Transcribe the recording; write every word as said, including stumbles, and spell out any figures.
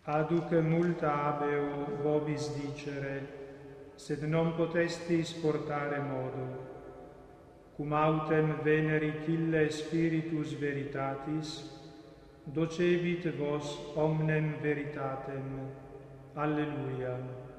Aduc multa habeo vobis dicere, sed non potestis portare modo, cum autem venerit ille Spiritus veritatis, docebit vos omnem veritatem. Alleluia.